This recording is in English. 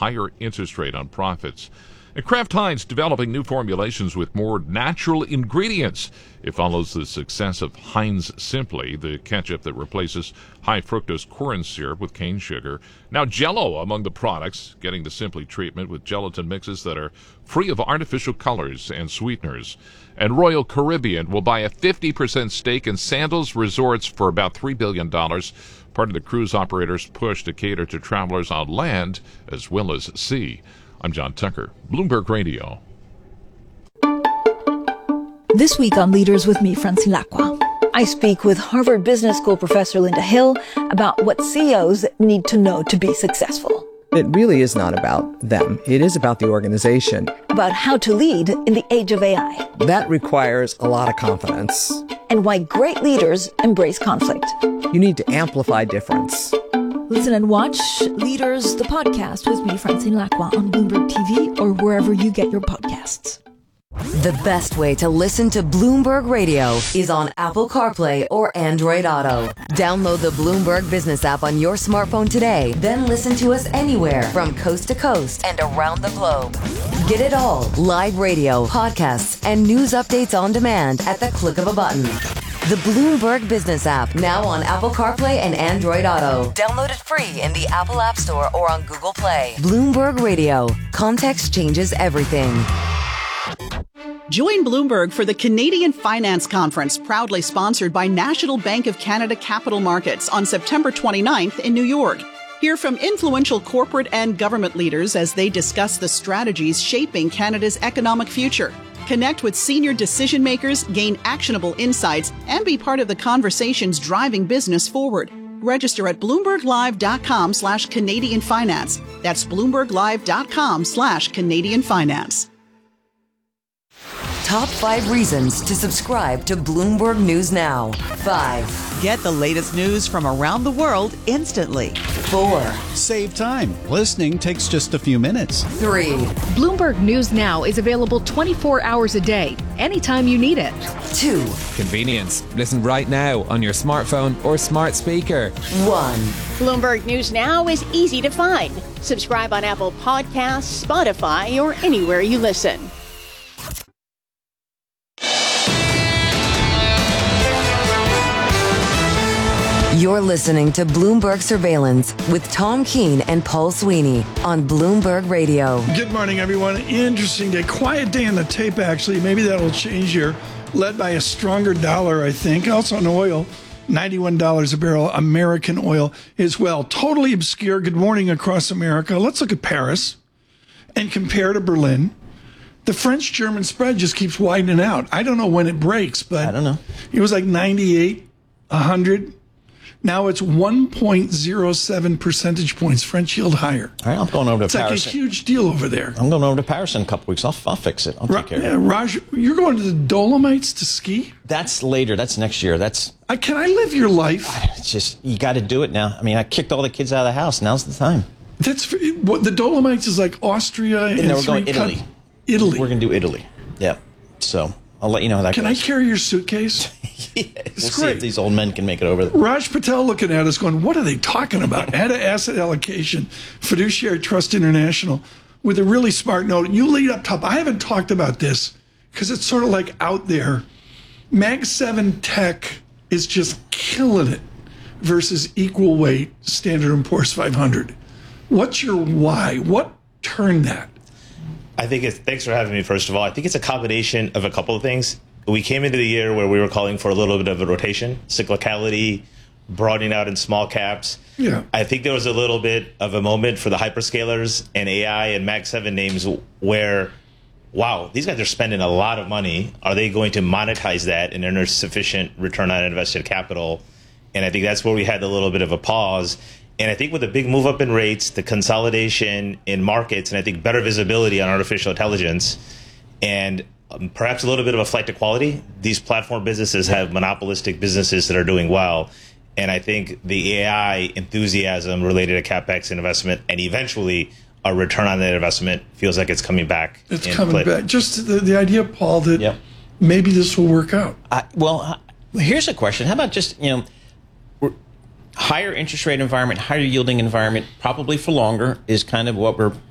higher interest rate on profits. And Kraft Heinz developing new formulations with more natural ingredients. It follows the success of Heinz Simply, the ketchup that replaces high fructose corn syrup with cane sugar. Now Jell-O among the products, getting the Simply treatment with gelatin mixes that are free of artificial colors and sweeteners. And Royal Caribbean will buy a 50% stake in Sandals Resorts for about $3 billion, part of the cruise operator's push to cater to travelers on land as well as sea. I'm John Tucker, Bloomberg Radio. This week on Leaders with me, Francine Lacqua, I speak with Harvard Business School professor Linda Hill about what CEOs need to know to be successful. It really is not about them. It is about the organization. About how to lead in the age of AI. That requires a lot of confidence. And why great leaders embrace conflict. You need to amplify difference. Listen and watch Leaders, the podcast with me, Francine Lacqua, on Bloomberg TV or wherever you get your podcasts. The best way to listen to Bloomberg Radio is on Apple CarPlay or Android Auto. Download the Bloomberg Business app on your smartphone today, then listen to us anywhere from coast to coast and around the globe. Get it all, live radio, podcasts, and news updates on demand at the click of a button. The Bloomberg Business app, now on Apple CarPlay and Android Auto. Download it free in the Apple App Store or on Google Play. Bloomberg Radio. Context changes everything. Join Bloomberg for the Canadian Finance Conference, proudly sponsored by National Bank of Canada Capital Markets on September 29th in New York. Hear from influential corporate and government leaders as they discuss the strategies shaping Canada's economic future. Connect with senior decision makers, gain actionable insights, and be part of the conversations driving business forward. Register at BloombergLive.com/Canadian Finance. That's BloombergLive.com/Canadian Finance. Top 5 reasons to subscribe to Bloomberg News Now. 5. Get the latest news from around the world instantly. 4. Save time. Listening takes just a few minutes. 3. Bloomberg News Now is available 24 hours a day, anytime you need it. 2. Convenience. Listen right now on your smartphone or smart speaker. 1. Bloomberg News Now is easy to find. Subscribe on Apple Podcasts, Spotify, or anywhere you listen. You're listening to Bloomberg Surveillance with Tom Keene and Paul Sweeney on Bloomberg Radio. Good morning, everyone. Interesting day. Quiet day on the tape, actually. Maybe that'll change here. Led by a stronger dollar, I think. Also on oil, $91 a barrel. American oil as well. Totally obscure. Good morning across America. Let's look at Paris and compare to Berlin. The French-German spread just keeps widening out. I don't know when it breaks, but I don't know. It was like 98, 100. Now it's 1.07 percentage points French yield higher. All right, I'm going over to Paris. It's like a huge deal over there. I'm going over to Paris in a couple weeks. I'll fix it. I'll take care of it. Raj, you're going to the Dolomites to ski? That's later. That's next year. Can I live your life? It's just, you got to do it now. I mean, I kicked all the kids out of the house. Now's the time. The Dolomites is like Austria and we're going Italy. Italy. We're going to do Italy. Yeah. So I'll let you know how that goes. Can I carry your suitcase? Yeah, we'll see if these old men can make it over there. Raj Patel looking at us going, what are they talking about? Asset allocation, Fiduciary Trust International, with a really smart note. You lead up top. I haven't talked about this because it's sort of like out there. Mag 7 Tech is just killing it versus equal weight Standard & Poor's 500. What's your why? What turned that? Thanks for having me, first of all. I think it's a combination of a couple of things. We came into the year where we were calling for a little bit of a rotation, cyclicality, broadening out in small caps. Yeah. I think there was a little bit of a moment for the hyperscalers and AI and Mag 7 names where, wow, these guys are spending a lot of money. Are they going to monetize that and earn sufficient return on invested capital? And I think that's where we had a little bit of a pause. And I think with the big move up in rates, the consolidation in markets, and I think better visibility on artificial intelligence, and perhaps a little bit of a flight to quality, these platform businesses have monopolistic businesses that are doing well. And I think the AI enthusiasm related to CapEx investment and eventually a return on that investment feels like it's coming back. It's coming back. Just the idea, Paul, that maybe this will work out. Here's a question. How about just, higher interest rate environment, higher yielding environment, probably for longer, is kind of what we're